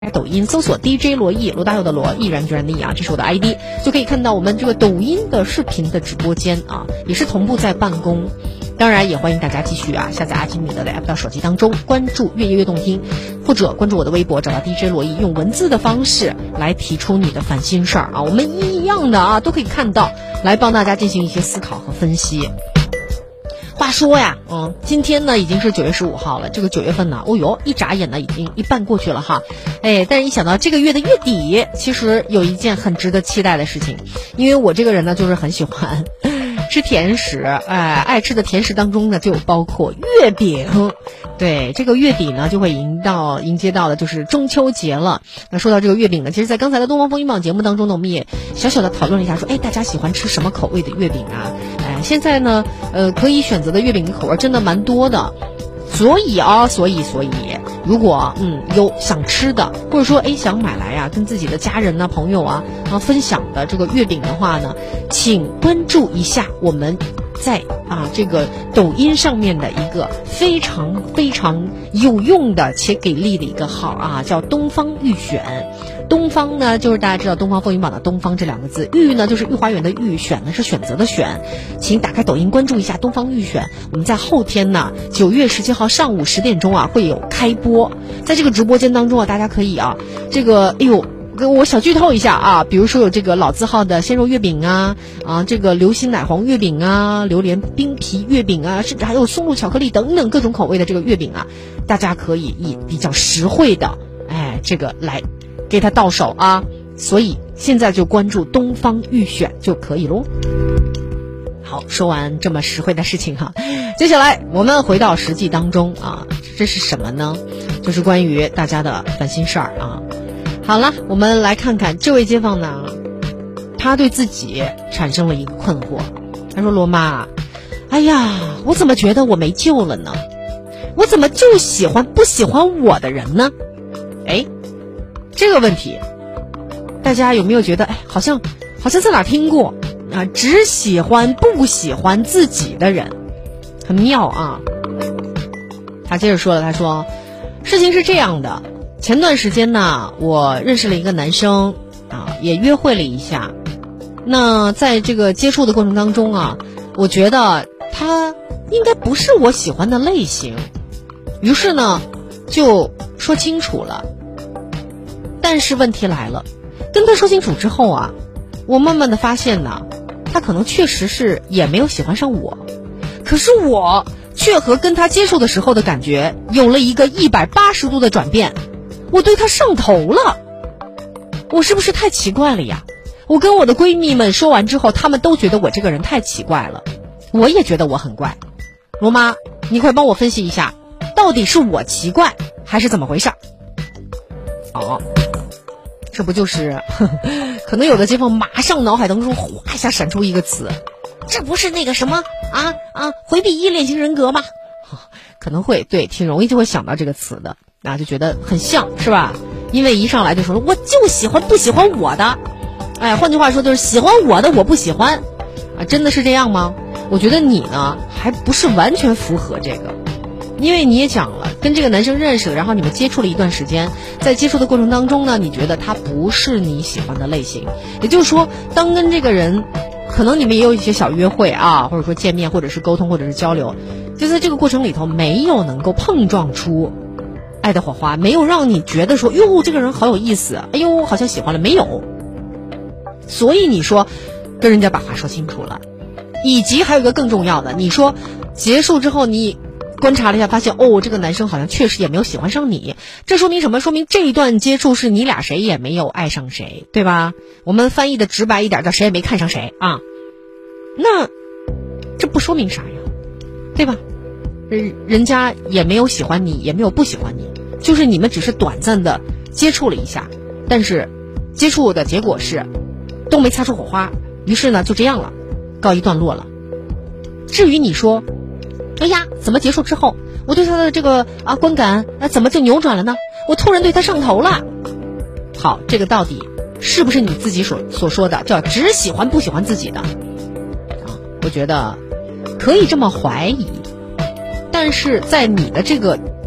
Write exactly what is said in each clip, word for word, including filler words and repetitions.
抖音搜索 D J 罗毅，罗大佑的罗，毅然决然的毅啊，这是我的 I D， 就可以看到我们这个抖音的视频的直播间啊，也是同步在办公。当然也欢迎大家继续啊下载阿基米德的 app 到手机当中，关注越夜越动听，或者关注我的微博，找到 D J 罗毅，用文字的方式来提出你的烦心事儿啊，我们一样的啊都可以看到，来帮大家进行一些思考和分析。话说呀，嗯，今天呢已经是九月十五号了，这个九月份呢，哦哟，一眨眼呢已经一半过去了哈，哎，但是一想到这个月的月底，其实有一件很值得期待的事情，因为我这个人呢就是很喜欢吃甜食，哎，爱吃的甜食当中呢就有包括月饼。对，这个月底呢就会迎到迎接到的就是中秋节了。那说到这个月饼呢，其实在刚才的东方风云榜节目当中呢，我们也小小的讨论了一下，说，哎，大家喜欢吃什么口味的月饼啊？哎，现在呢，呃，可以选择的月饼的口味真的蛮多的。所以啊，所以所以，如果嗯有想吃的，或者说哎想买来呀、啊，跟自己的家人呢、朋友啊啊分享的这个月饼的话呢，请关注一下我们在啊这个抖音上面的一个非常非常有用的且给力的一个号啊，叫东方预选。东方呢就是大家知道东方风云榜的东方这两个字，预呢就是御花园的御，选呢是选择的选。请打开抖音关注一下东方预选，我们在后天呢九月十七号上午十点钟啊会有开播，在这个直播间当中啊，大家可以啊这个哎呦跟我小剧透一下啊，比如说有这个老字号的鲜肉月饼啊啊这个流心奶黄月饼啊，榴莲冰皮月饼啊，甚至还有松露巧克力等等各种口味的这个月饼啊，大家可以以比较实惠的哎这个来给他到手啊，所以现在就关注东方预选就可以咯。好，说完这么实惠的事情哈，接下来我们回到实际当中啊，这是什么呢？就是关于大家的烦心事儿啊。好了，我们来看看这位街坊呢，他对自己产生了一个困惑。他说：“罗妈，哎呀，我怎么觉得我没救了呢？我怎么就喜欢不喜欢我的人呢？”哎，这个问题，大家有没有觉得，哎，好像好像在哪听过啊？只喜欢不喜欢自己的人，很妙啊。他接着说了，他说，事情是这样的。前段时间呢，我认识了一个男生啊，也约会了一下。那在这个接触的过程当中啊，我觉得他应该不是我喜欢的类型，于是呢就说清楚了。但是问题来了，跟他说清楚之后啊，我慢慢的发现呢，他可能确实是也没有喜欢上我，可是我却和跟他接触的时候的感觉有了一个一百八十度的转变。我对他上头了，我是不是太奇怪了呀？我跟我的闺蜜们说完之后，她们都觉得我这个人太奇怪了，我也觉得我很怪。罗妈，你快帮我分析一下，到底是我奇怪还是怎么回事？哦，这不就是呵呵可能有的街坊马上脑海当中哗一下闪出一个词，这不是那个什么啊啊回避依恋型人格吗？可能会对，挺容易就会想到这个词的。啊，就觉得很像是吧？因为一上来就说我就喜欢不喜欢我的，哎，换句话说就是喜欢我的我不喜欢，啊，真的是这样吗？我觉得你呢还不是完全符合这个，因为你也讲了，跟这个男生认识了，然后你们接触了一段时间，在接触的过程当中呢，你觉得他不是你喜欢的类型，也就是说，当跟这个人，可能你们也有一些小约会啊，或者说见面，或者是沟通，或者是交流，就在这个过程里头没有能够碰撞出爱的火花，没有让你觉得说哟这个人好有意思，哎呦好像喜欢了，没有。所以你说跟人家把话说清楚了，以及还有一个更重要的，你说结束之后你观察了一下，发现哦这个男生好像确实也没有喜欢上你，这说明什么？说明这一段接触是你俩谁也没有爱上谁，对吧？我们翻译的直白一点叫谁也没看上谁啊。那这不说明啥呀，对吧？人人家也没有喜欢你，也没有不喜欢你，就是你们只是短暂的接触了一下，但是接触的结果是都没擦出火花，于是呢就这样了，告一段落了。至于你说哎呀怎么结束之后我对他的这个啊观感啊怎么就扭转了呢？我突然对他上头了。好，这个到底是不是你自己所所说的叫只喜欢不喜欢自己的啊？我觉得可以这么怀疑，但是在你的这个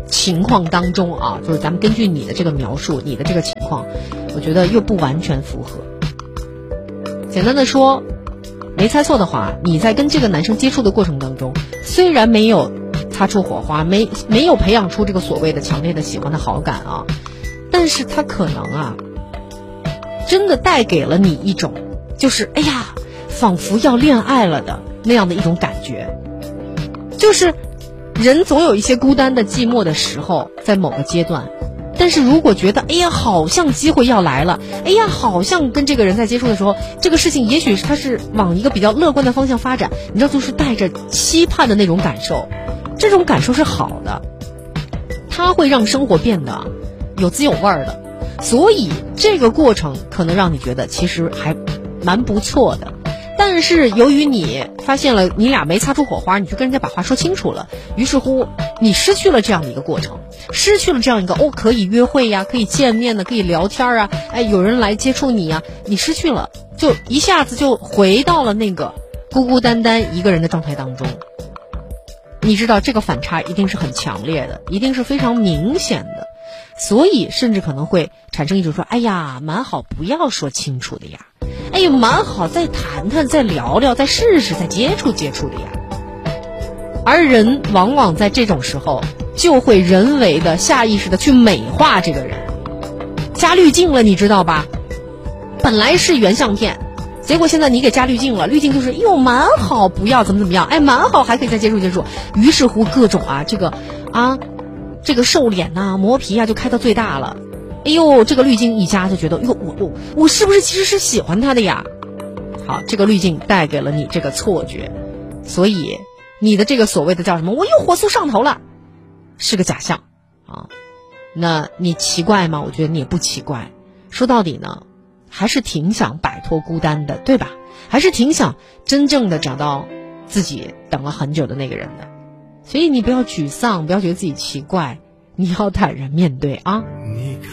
情况当中啊，就是咱们根据你的这个描述，你的这个情况，我觉得又不完全符合。简单的说，没猜错的话，你在跟这个男生接触的过程当中，虽然没有擦出火花，没没有培养出这个所谓的强烈的喜欢的好感啊，但是他可能啊，真的带给了你一种，就是哎呀，仿佛要恋爱了的那样的一种感觉。就是人总有一些孤单的寂寞的时候，在某个阶段，但是如果觉得哎呀好像机会要来了，哎呀好像跟这个人在接触的时候，这个事情也许它是往一个比较乐观的方向发展，你知道，就是带着期盼的那种感受，这种感受是好的，它会让生活变得有滋有味的，所以这个过程可能让你觉得其实还蛮不错的。但是由于你发现了你俩没擦出火花，你就跟人家把话说清楚了，于是乎你失去了这样的一个过程，失去了这样一个哦可以约会呀，可以见面的，可以聊天啊，哎有人来接触你呀，你失去了，就一下子就回到了那个孤孤单单一个人的状态当中。你知道这个反差一定是很强烈的，一定是非常明显的，所以甚至可能会产生一种说，哎呀蛮好不要说清楚的呀，哎呀蛮好再谈谈再聊聊再试试再接触接触的呀。而人往往在这种时候就会人为的下意识的去美化这个人，加滤镜了，你知道吧？本来是原相片，结果现在你给加滤镜了，滤镜就是哟蛮好不要怎么怎么样，哎蛮好还可以再接触接触，于是乎各种啊这个啊这个瘦脸呐、啊、磨皮啊就开到最大了。哎呦这个滤镜一加就觉得哟我我我是不是其实是喜欢他的呀？好，这个滤镜带给了你这个错觉，所以你的这个所谓的叫什么我又火速上头了，是个假象啊。那你奇怪吗？我觉得你也不奇怪，说到底呢还是挺想摆脱孤单的，对吧？还是挺想真正的找到自己等了很久的那个人的。所以你不要沮丧，不要觉得自己奇怪，你要坦然面对啊。